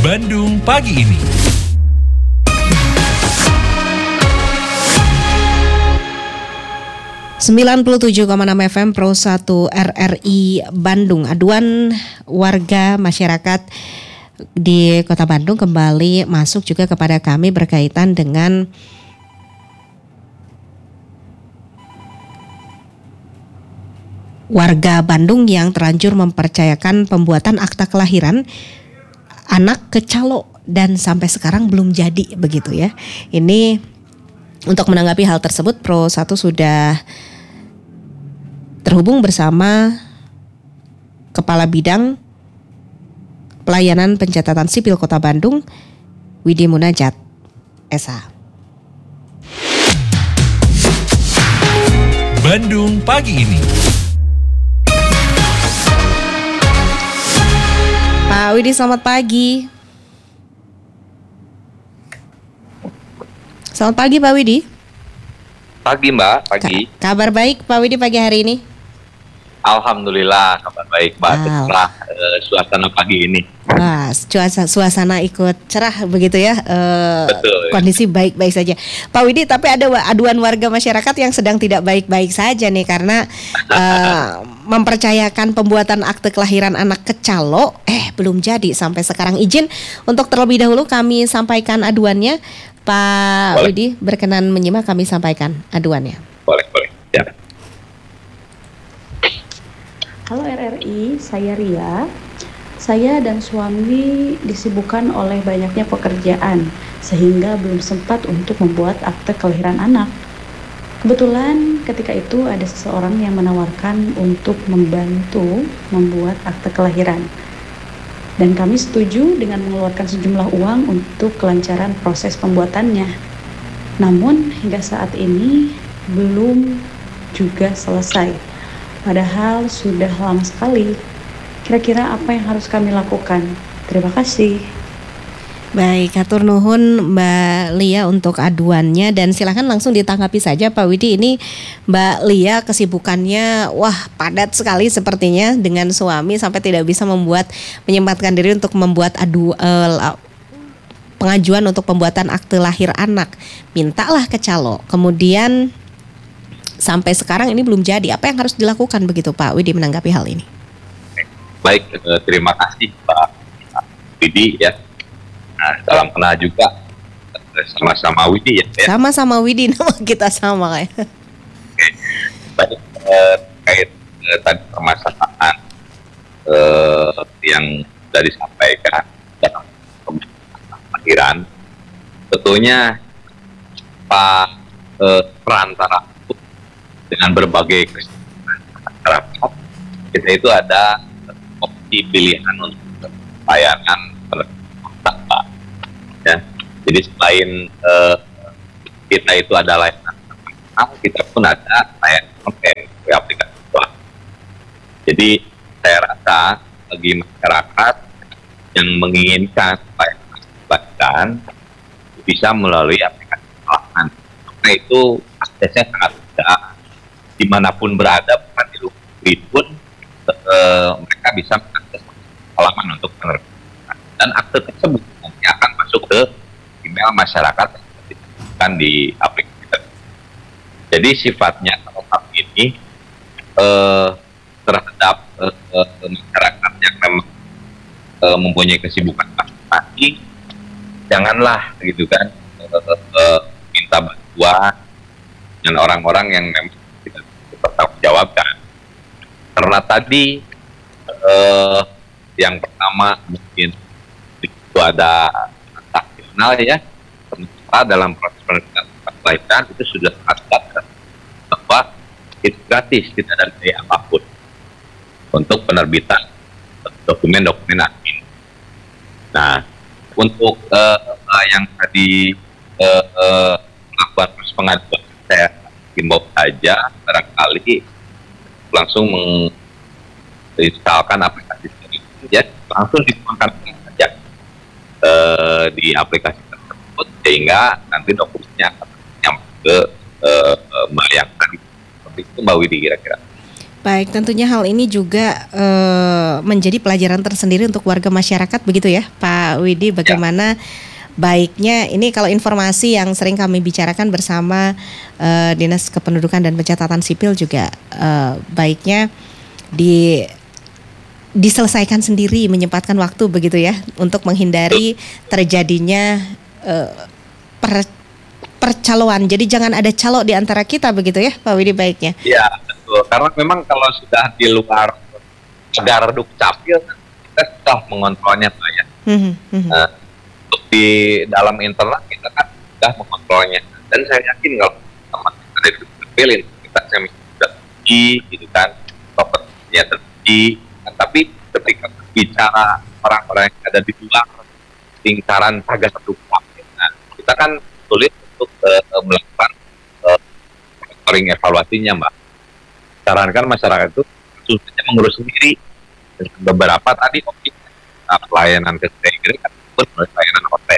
Bandung pagi ini. ...97,6 FM Pro 1 RRI Bandung. Aduan warga masyarakat di Kota Bandung kembali masuk juga kepada kami berkaitan dengan warga Bandung yang terlanjur mempercayakan pembuatan akta kelahiran anak ke calo dan sampai sekarang belum jadi, begitu ya. Ini untuk menanggapi hal tersebut, Pro 1 sudah terhubung bersama Kepala Bidang Pelayanan Pencatatan Sipil Kota Bandung, Widi Munajat, SH. Bandung pagi ini. Pak Widi, selamat pagi. Selamat pagi Pak Widi. Pagi Mbak, pagi. Kabar baik Pak Widi pagi hari ini? Alhamdulillah kabar baik Mbak, setelah suasana pagi ini. Wah, suasana ikut cerah begitu ya. Betul. Kondisi baik-baik saja. Pak Widi, tapi ada aduan warga masyarakat yang sedang tidak baik-baik saja nih karena mempercayakan pembuatan akte kelahiran anak ke calo belum jadi sampai sekarang. Izin untuk terlebih dahulu kami sampaikan aduannya. Pak Widi berkenan menyimak kami sampaikan aduannya. Boleh. Ya. Halo RRI, saya Ria. Saya dan suami disibukkan oleh banyaknya pekerjaan sehingga belum sempat untuk membuat akte kelahiran anak. Kebetulan ketika itu ada seseorang yang menawarkan untuk membantu membuat akte kelahiran. Dan kami setuju dengan mengeluarkan sejumlah uang untuk kelancaran proses pembuatannya. Namun hingga saat ini belum juga selesai. Padahal sudah lama sekali. Kira-kira apa yang harus kami lakukan? Terima kasih. Baik, hatur nuhun Mbak Lia untuk aduannya dan silakan langsung ditanggapi saja Pak Widi. Ini Mbak Lia kesibukannya padat sekali sepertinya dengan suami sampai tidak bisa menyempatkan diri untuk membuat pengajuan untuk pembuatan akte lahir anak. Mintalah ke calo. Kemudian sampai sekarang ini belum jadi. Apa yang harus dilakukan begitu Pak Widi menanggapi hal ini? Baik, terima kasih Pak Widi ya. Nah, salam kenal juga sama-sama Widi ya. Sama-sama Widi, nama kita sama ya. Oke. Baik, terkait tadi permasalahan yang sudah disampaikan dalam pembahasan tentunya Pak perantara dengan berbagai kesempatan masyarakat kita itu ada opsi pilihan untuk layanan Pak. Ya, jadi selain kita itu ada layanan kita pun ada layanan melalui aplikasi Wah. Jadi saya rasa bagi masyarakat yang menginginkan layanan dilakukan bisa melalui aplikasi Wah. Karena itu aksesnya sangat mudah. Dimanapun berada, bukan di luar negeri pun mereka bisa mengakses halaman untuk penerbitan dan akte tersebut nanti akan masuk ke email masyarakat yang ditemukan di aplikasi tersebut. Jadi sifatnya kalau saat ini terhadap masyarakat yang memang mempunyai kesibukan masing-masing, janganlah gitu kan minta bantuan dengan orang-orang yang memang tidak bertanggungjawabkan. Karena tadi yang pertama mungkin itu ada transaksional ya, sementara dalam proses penerbitan itu sudah sangat bahwa itu gratis, tidak ada biaya apapun untuk penerbitan dokumen-dokumen admin. Nah, untuk yang tadi melakukan proses pengaduan, saya himbau saja barangkali langsung menginstalkan aplikasi itu ya, langsung dituangkan saja di aplikasi tersebut sehingga nanti dokumennya akan nyampe ke Mbak yang tadi. Seperti itu Mbak Widi kira-kira. Baik, tentunya hal ini juga menjadi pelajaran tersendiri untuk warga masyarakat begitu ya Pak Widi, bagaimana baiknya ini kalau informasi yang sering kami bicarakan bersama Dinas Kependudukan dan Pencatatan Sipil juga baiknya diselesaikan sendiri, menyempatkan waktu begitu ya untuk menghindari terjadinya percaloan. Jadi jangan ada calo di antara kita begitu ya Pak Widi baiknya. Iya, betul. Karena memang kalau sudah di luar pagar dukcapil kita sudah mengontrolnya Pak ya. Untuk di dalam internal kita kan sudah mengontrolnya. Dan saya yakin kalau teman-teman dari dukcapil kita sudah tinggi gitu kan, propertinya tinggi. Tapi ketika bicara orang-orang yang ada di luar lingkaran pagar dukcapil, kita kan sulit untuk melakukan monitoring evaluasinya, Mbak. Sarankan masyarakat itu susahnya mengurus sendiri. Dengan beberapa tadi objek pelayanan ke gereja ataupun pelayanan hotel.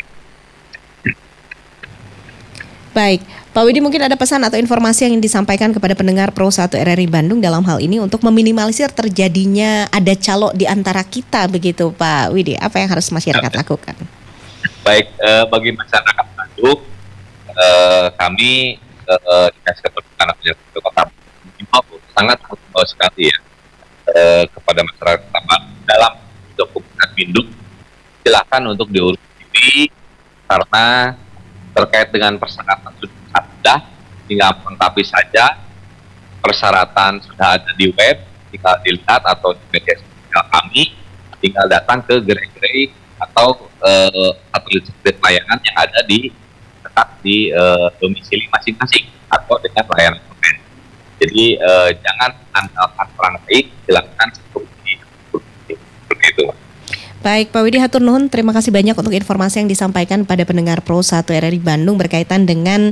Baik, Pak Widi mungkin ada pesan atau informasi yang ingin disampaikan kepada pendengar Pro 1 RRI Bandung dalam hal ini untuk meminimalisir terjadinya ada calo di antara kita begitu Pak Widi. Apa yang harus masyarakat lakukan? Baik, bagi masyarakat Bandung, kami Dinas Kependudukan dan Kota Bandung sangat menghimbau sekali ya kepada masyarakat Kota Bandung dalam dokumen Binduk, silakan untuk diurus diri karena terkait dengan persyaratan sudah tinggal melengkapi saja, persyaratan sudah ada di web, tinggal dilihat atau di media sosial kami, tinggal datang ke gerai-gerai atau satelit pelayanan yang ada di dekat di domisili masing-masing atau dengan layanan online. Jadi jangan andalkan orang baik, silakan seperti itu. Baik Pak Widi, hatur nuhun, terima kasih banyak untuk informasi yang disampaikan pada pendengar Pro 1 RRI Bandung berkaitan dengan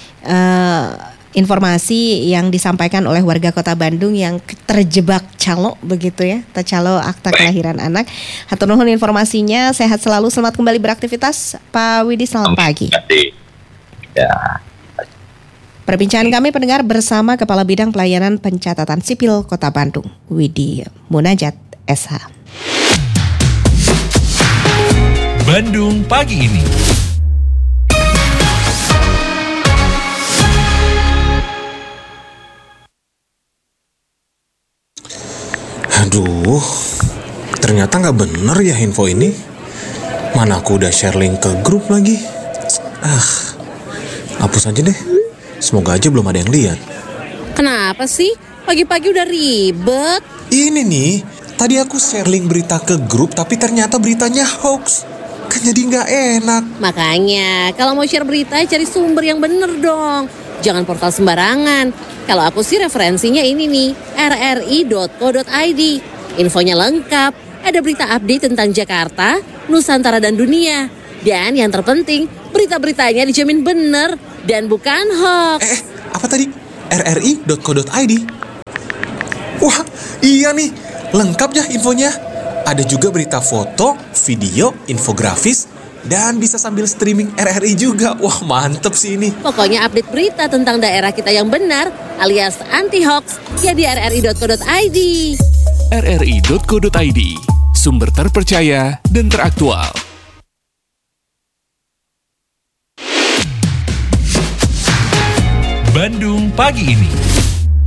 informasi yang disampaikan oleh warga Kota Bandung yang terjebak calo begitu ya, calo akta kelahiran anak. Hatur nuhun informasinya, sehat selalu, selamat kembali beraktivitas Pak Widi, selamat pagi. Ya. Perbincangan kami pendengar bersama Kepala Bidang Pelayanan Pencatatan Sipil Kota Bandung, Widi Munajat SH. Bandung pagi ini. Aduh, ternyata nggak bener ya info ini. Mana aku udah share link ke grup lagi. Hapus aja deh. Semoga aja belum ada yang lihat. Kenapa sih? Pagi-pagi udah ribet. Ini nih, tadi aku share link berita ke grup tapi ternyata beritanya hoax. Kan jadi nggak enak. Makanya, kalau mau share berita cari sumber yang bener dong. Jangan portal sembarangan. Kalau aku sih referensinya ini nih, rri.co.id. Infonya lengkap, ada berita update tentang Jakarta, Nusantara dan dunia. Dan yang terpenting, berita-beritanya dijamin bener dan bukan hoax. Apa tadi? rri.co.id? Wah, iya nih, lengkap ya infonya. Ada juga berita foto, video, infografis, dan bisa sambil streaming RRI juga. Wah, mantep sih ini. Pokoknya update berita tentang daerah kita yang benar alias anti-hoax ya di rri.co.id. rri.co.id, sumber terpercaya dan teraktual. Bandung pagi ini.